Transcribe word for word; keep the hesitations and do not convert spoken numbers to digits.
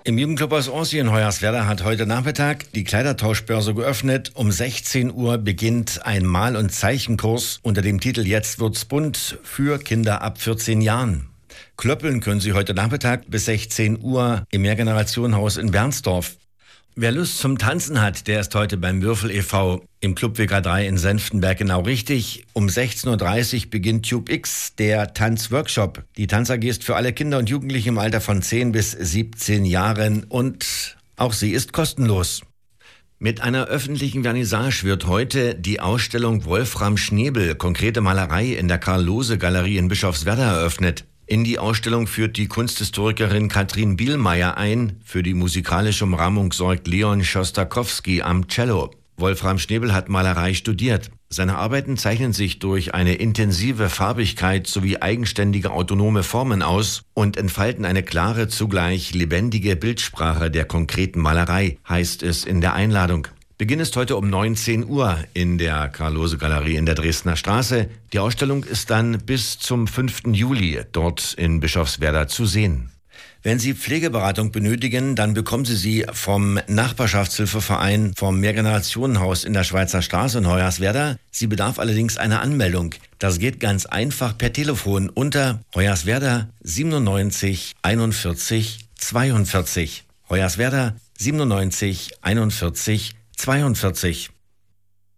Im Jugendclub aus Orsi in Hoyerswerda hat heute Nachmittag die Kleidertauschbörse geöffnet. Um sechzehn Uhr beginnt ein Mal- und Zeichenkurs unter dem Titel Jetzt wird's bunt für Kinder ab vierzehn Jahren. Klöppeln können Sie heute Nachmittag bis sechzehn Uhr im Mehrgenerationenhaus in Bernsdorf. Wer Lust zum Tanzen hat, der ist heute beim Würfel e V im Club W K drei in Senftenberg genau richtig. Um sechzehn Uhr dreißig beginnt Tube X, der Tanzworkshop. Die Tanz-A G ist für alle Kinder und Jugendliche im Alter von zehn bis siebzehn Jahren und auch sie ist kostenlos. Mit einer öffentlichen Vernissage wird heute die Ausstellung Wolfram Schnebel, konkrete Malerei in der Karl-Lohse-Galerie in Bischofswerda eröffnet. In die Ausstellung führt die Kunsthistorikerin Katrin Bielmeier ein. Für die musikalische Umrahmung sorgt Leon Schostakowski am Cello. Wolfram Schnebel hat Malerei studiert. Seine Arbeiten zeichnen sich durch eine intensive Farbigkeit sowie eigenständige autonome Formen aus und entfalten eine klare, zugleich lebendige Bildsprache der konkreten Malerei, heißt es in der Einladung. Beginn ist heute um neunzehn Uhr in der Karl-Lohse-Galerie in der Dresdner Straße. Die Ausstellung ist dann bis zum fünften Juli dort in Bischofswerda zu sehen. Wenn Sie Pflegeberatung benötigen, dann bekommen Sie sie vom Nachbarschaftshilfeverein vom Mehrgenerationenhaus in der Schweizer Straße in Hoyerswerda. Sie bedarf allerdings einer Anmeldung. Das geht ganz einfach per Telefon unter Hoyerswerda siebenundneunzig einundvierzig zweiundvierzig. Hoyerswerda siebenundneunzig einundvierzig zweiundvierzig.